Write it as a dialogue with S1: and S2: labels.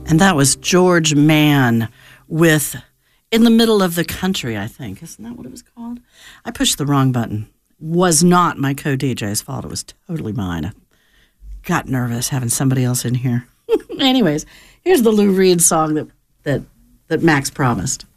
S1: And that was George Mann with In the Middle of the Country, I think. Isn't that what it was called? I pushed the wrong button. Was not my co-DJ's fault. It was totally mine. I got nervous having somebody else in here. Anyways, here's the Lou Reed song that Max promised.